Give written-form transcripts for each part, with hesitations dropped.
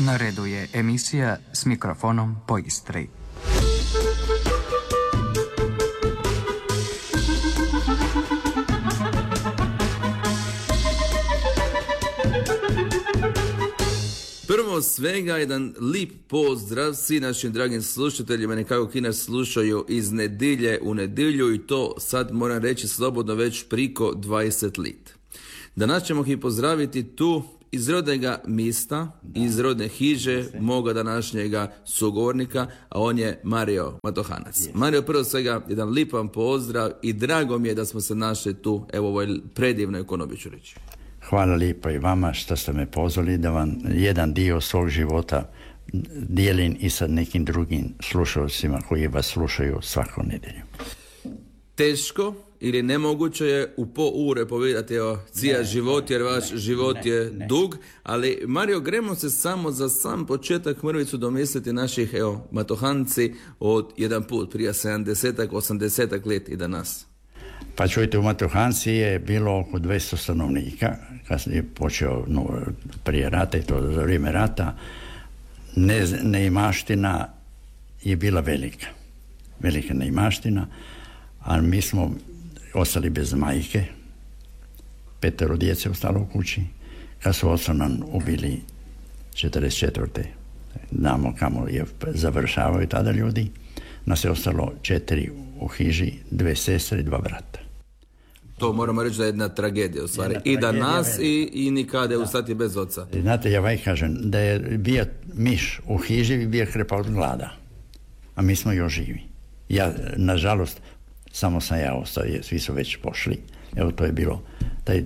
Na redu je emisija S mikrofonom po Istri. Prvo svega jedan lip pozdrav svim našim dragim slušateljima, nekako ki nas slušaju iz nedilje u nedilju i to sad moram reći slobodno već priko 20 lit. Danas ćemo ih pozdraviti tu iz rodnega mista, iz rodne hiže moga današnjega sugovornika, a on je Mario Matohanac. Yes. Mario, prvo svega jedan lipan pozdrav i drago mi je da smo se našli tu, evo u ovoj predivnoj konobi ću reći. Hvala lijepo i vama što ste me pozvali da vam jedan dio svog života dijelim i sa nekim drugim slušalcima koji vas slušaju svaku nedjelju. Teško ili nemoguće je u po ure povedati cija život, jer vaš život je dug, ali Mario, gremo se samo za sam početak mrvicu domisliti naših Matohanci od jedan put prije 70-ak, 80-ak let i danas. Pa čujte, u Matohanci je bilo oko 200 stanovnika, kad je počeo prije rata i to za vrijeme rata. Neimaština je bila velika neimaština, a mi smo ostali bez majke, 5 djece ostalo u kući, kad su oca nam ubili 44. Znamo kamo je završavaju tada ljudi. Nas je ostalo 4 u hiži, 2 sestre i 2 brata. To moramo reći da je jedna tragedija u stvari. I da nas i nikada ustati bez oca. Znate, ja vam kažem, da je bio miš u hiži bi bio krepao od glada. A mi smo još živi. Ja, nažalost, samo sam ja ostao, svi su već pošli. Evo, to je bilo taj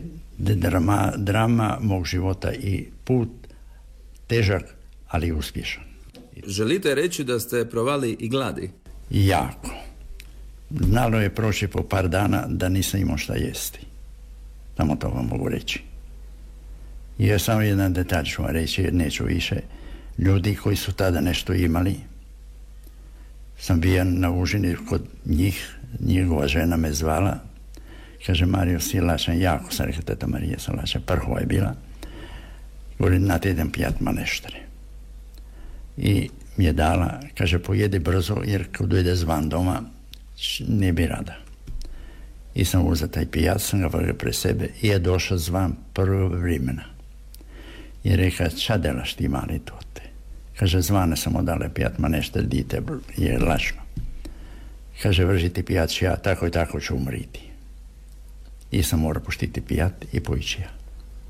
drama mog života i put težak, ali uspješan. Želite reći da ste provali i gladi? Jako. Znalo je proći po par dana da nisam imao šta jesti. Samo to vam mogu reći. I ja samo jedan detalj ću vam reći, jer neću više. Ljudi koji su tada nešto imali, sam bio na užini kod njih, njegova žena me zvala, kaže, Mario, si lačan? Jako sam rekao, teta Marija, sam lačan, prhova je bila. Govori, na te idem pijat maneštre. I mi je dala, kaže, pojedi brzo, jer kad ujede zvan doma, ne bi rada. I sam uzeo taj pijat, sam ga vrgao pre sebe i je došao zvan prvo vremena. I reka, ča delaš ti mali tote? Kaže, zvane sam odale pijat, ma nešto dite je lačno. Kaže, vrži ti pijat, ja tako i tako ću umriti. I sam morao puštiti pijat i poići ja.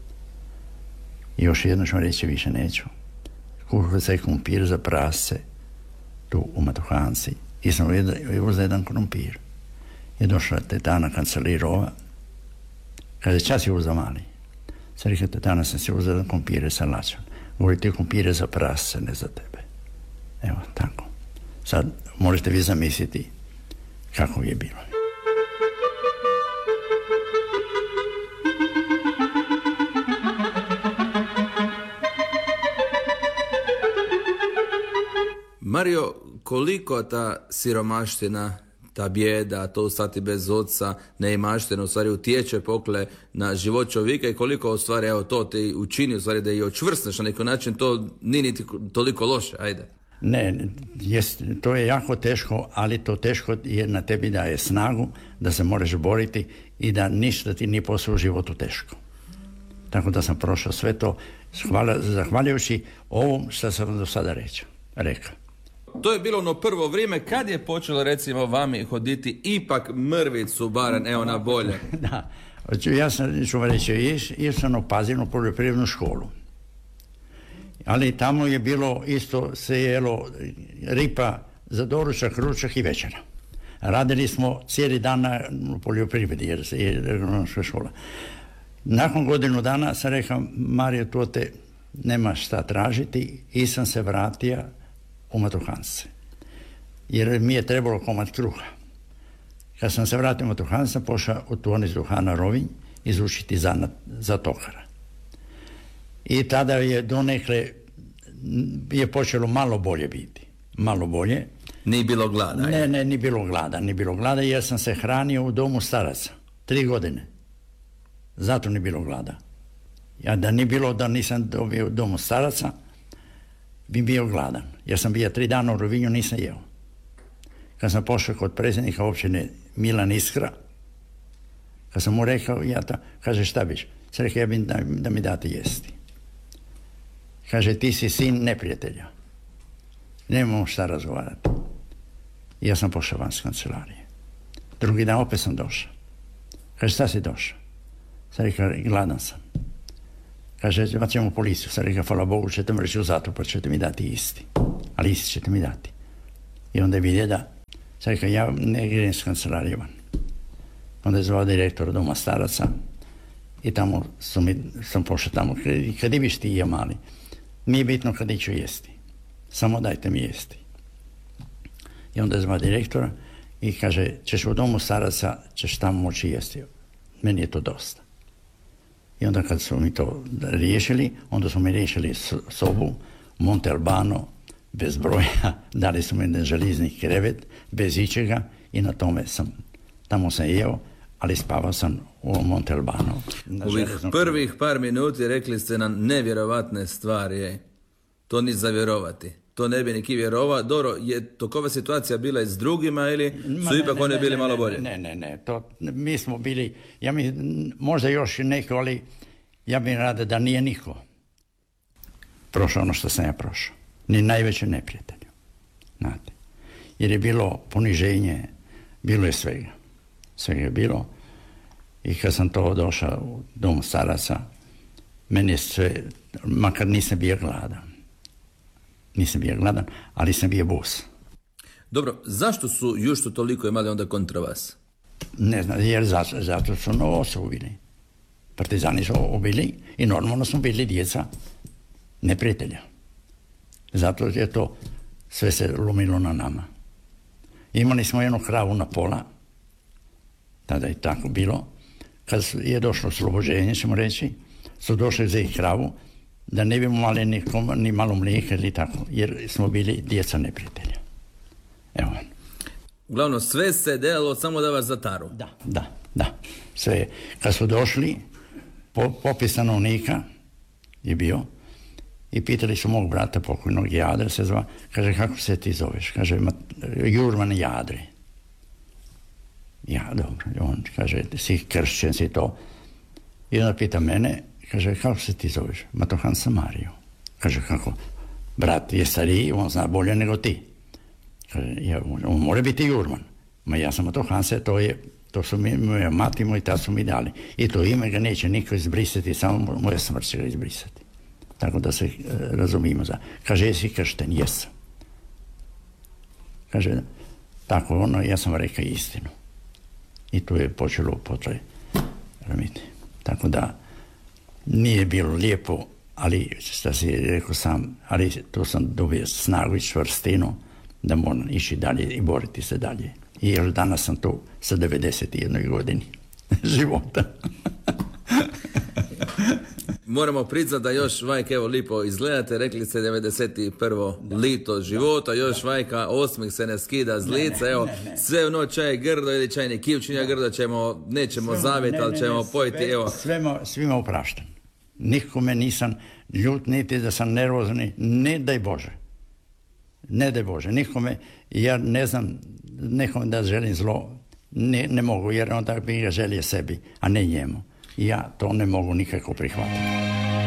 I još jedno ću reći, više neću. Kuhao se krumpir za prasce tu u Matohanci i sam uzeo jedan krumpir. I došla tetana kancelirova, kaže, čas je uzeo mali? Sad rekao, tetana, sam si uzeo krumpire sa lačom. Govori, ti krumpire za prasce, ne za tebe. Evo, tako. Sad možete vi zamisliti kako je bilo. Mario, koliko ta siromaština, ta bijeda, to ostati bez oca, neimaština u stvari utječe pokle na život čovjeka i koliko u stvari, evo, to te učini u stvari da i očvrsneš na neki način, to nije niti toliko loše, ajde. Ne, to je jako teško, ali to teško je na tebi daje snagu da se moraš boriti i da ništa ti nije posao u životu teško. Tako da sam prošao sve to zahvaljujući ovom što sam do sada rekao. To je bilo ono prvo vrijeme kad je počelo recimo vami hoditi ipak mrvicu barem, evo na bolje. Da, ja sam, ću vam reći, išao sam u Pazinu poljoprivrednu školu. Ali tamo je bilo isto se jelo ripa za doručak, ručak i večera. Radili smo cijeli dan na poljoprivredi jer se je regionalna škola. Nakon godinu dana sam rekao, Mario, to te nema šta tražiti i sam se vratio u Matohance. Jer mi je trebalo komad kruha. Kad sam se vratio u Matohance, sam pošao u tvornicu duhana Rovinj izučiti za tokara. I tada je donekle je počelo malo bolje biti. Malo bolje. Nije bilo glada? Ne, nije bilo glada jer sam se hranio u domu staraca. 3 godine. Zato nije bilo glada. Ja da nije bilo da nisam dobio u domu staraca, bi bio gladan. Ja sam bio 3 dana u Rovinju, nisam jeo. Kad sam pošao kod predsjednika općine Milan Iskra, kad sam mu rekao, kaže šta biš? Sam rekao, ja bi da mi date jesti. Kaže, ti si sin neprijatelja. Nemamo šta razgovarati. Ja sam pošao van s kancelarije. Drugi dan opet sam došao. Kaže, šta si došao? Sam rekao, gladan sam. Kaže, imat ćemo policiju. Sam rekao, hvala Bogu, ćete me reći u zatvor, pa ćete mi dati isti. Ali isti ćete mi dati. I onda je vidio da, sam rekao, ja ne idem s kancelarije van. Onda je zvao direktor doma staraca i tamo sam pošao tamo. Kad ibiš ti ja mali, nije bitno kad iću jesti. Samo dajte mi jesti. I onda je zvao direktora i kaže, ćeš u domu staraca, ćeš tamo moći jesti. Meni je to dosta. I onda kad su mi to riješili, onda su mi riješili sobu, Monte Albano, bez broja, dali su mi jedan želizni krevet, bez ičega i na tome tamo sam jeo, ali spavao sam u Monte Albano. Ovih prvih par minuti rekli ste nam nevjerovatne stvari. To ni za vjerovati. To ne bi neki vjerovao. Dobro, je tokova situacija bila i s drugima ili su ipak one bili malo bolje? Ne. Mi smo bili, možda još neko, ali ja bih rada da nije niko prošao ono što sam ja prošao. Ni najveće neprijatelju. Znate. Jer je bilo poniženje, bilo je svega. Svega je bilo. I kad sam to došao u dom staraca, meni je sve, makar nisam bio gladan. Nisam bio gladan, ali sam bio bos. Dobro, zašto su jušto toliko imali onda kontra vas? Ne znam, jer zato su novosa ubili. Partizani su ubili i normalno smo bili djeca neprijatelja. Zato je to sve se lomilo na nama. Imali smo jednu kravu na pola, tada je tako bilo. Kad je došlo oslobođenje, ćemo reći, su došli za ih kravu, da ne bi imali ni malo mlijeka ili tako, jer smo bili djeca neprijatelja. Evo. Uglavnom, sve se delalo samo da vas zataru. Da. Sve. Kad su došli, popis stanovnika je bio i pitali su mog brata pokojnog, Jadra se zva, kaže, kako se ti zoveš? Kaže, Jurman Jadre. Ja, dobro. On kaže, si kršćen, si to. I onda pita mene, kaže, kako se ti zoveš? Matohan Samario. Kaže, kako? Brat je stariji, on zna bolje nego ti. Kaže, on mora biti Jurman. Ma ja sam Matohan se, to su moja mati i moj tata su mi dali. I to ime ga neće niko izbrisati, samo moja smrt će ga izbrisati. Tako da se razumimo za. Kaže, jesi kršten? Jesam. Kaže, tako ja sam rekao istinu. I tu je počelo potraj. Tako da nije bilo lijepo, ali što si rekao sam, ali tu sam dobio snagu i čvrstinu da moram ići dalje i boriti se dalje. I još danas sam tu sa 91 godini života. Moramo priznati da još, Vajka, evo lipo izgledate, rekli ste 91. lito života, još Vajka osmih se ne skida z lica, evo, sve u noć čaj grdo ili čajni kivčinja grdo nećemo zavjeti, ali ćemo pojiti, evo. Svima opraštam. Nikome nisam ljut, niti da sam nervozni, ne daj Bože. Ne daj Bože, nikome, ja ne znam nekome da želim zlo, ne mogu, jer onda bi ga želio sebi, a ne njemu. Ja to ne mogu nikako prihvatiti.